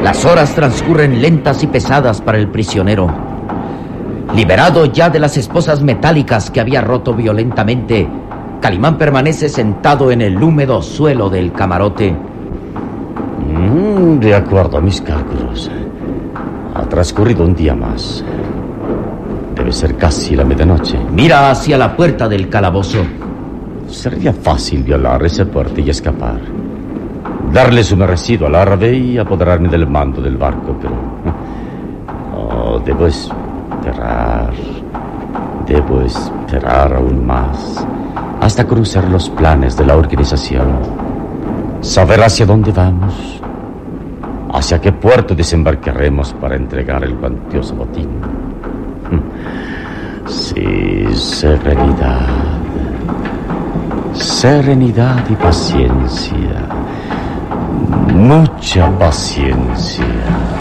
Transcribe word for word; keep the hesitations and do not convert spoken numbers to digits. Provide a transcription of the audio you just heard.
Las horas transcurren lentas y pesadas para el prisionero. Liberado ya de las esposas metálicas que había roto violentamente, Calimán permanece sentado en el húmedo suelo del camarote. Mm, de acuerdo a mis cálculos, ha transcurrido un día más. Debe ser casi la medianoche. Mira hacia la puerta del calabozo. Sería fácil violar esa puerta y escapar. Darle su merecido al árabe y apoderarme del mando del barco, pero... Oh, debo esperar. Debo esperar aún más. Hasta conocer los planes de la organización. Saber hacia dónde vamos. Hacia qué puerto desembarcaremos para entregar el cuantioso botín. Sí, serenidad. Serenidad y paciencia. Mucha paciencia.